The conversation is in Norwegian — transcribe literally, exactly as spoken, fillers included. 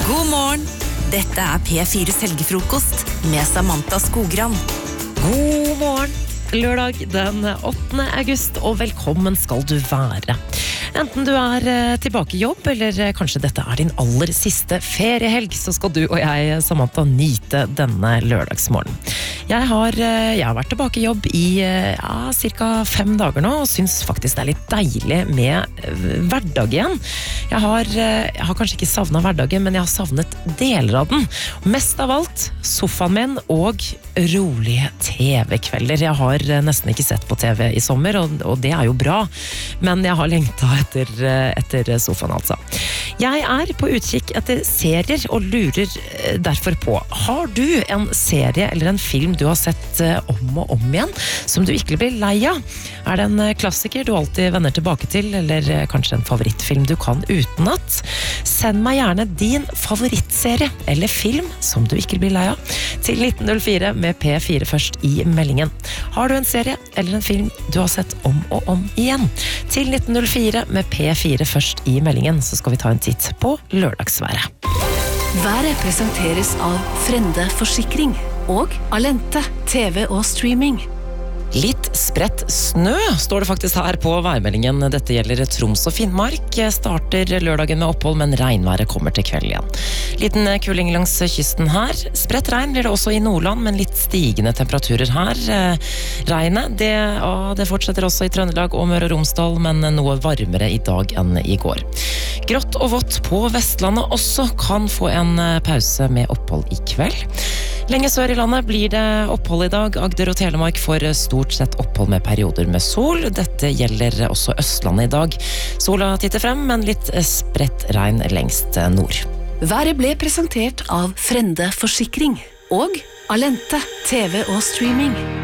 God morgen! Dette er P fire helgefrokost med Samantha Skogran. God morgen! Lørdag den åttende august, og velkommen skal du være. Enten du er tilbake i jobb, eller kanskje dette er din aller siste feriehelg, så skal du og jeg, Samantha, nyte denne lørdagsmorgen. Jeg har, jeg har vært tilbake i jobb i ja, cirka fem dager nå, og synes faktisk det er litt deilig med hverdag igjen. Jeg har, jeg har kanskje ikke savnet hverdagen, men jeg har savnet deler av den. Mest av alt sofaen min og rolige T V-kvelder. Jeg har nesten ikke sett på T V i sommer, og, og det er jo bra, men jeg har lengtet etter, etter sofaen altså. Jeg er på utkikk etter serier og lurer derfor på, har du en serie eller en film du har sett om og om igjen, som du ikke blir lei av? Er det en klassiker du alltid vender tilbake til, eller kanskje en favorittfilm du kan utenat? Send meg gjerne din favorittserie eller film som du ikke blir lei av, til nitten null fire med P fire først i meldingen. Har du en serie eller en film du har sett om og om igjen? Til nitten null fire med P fire først i meldingen, så skal vi ta en titt på lørdagsværet. Været presenteres av Frende Forsikring og Alente T V og streaming. Litt spredt snø, står det faktisk her på værmeldingen. Dette gjelder Troms og Finnmark. Starter lørdagen med opphold, men regnværet kommer til kveld igjen. Liten kuling langs kysten her. Spredt regn blir det også i Nordland, men litt stigende temperaturer her. Regnet, det, ja, det fortsetter også i Trøndelag og Møre og Romsdal, men noe varmere i dag enn i går. Grått og vått på Vestlandet også, kan få en pause med opphold i kveld. Lenge sør i landet blir det opphold i dag. Agder og Telemark får stort sett opphold med perioder med sol. Dette gjelder også Østlandet i dag. Sola titter frem, men litt spredt regn lengst nord. Været ble presentert av Frende Forsikring og Alente T V og streaming.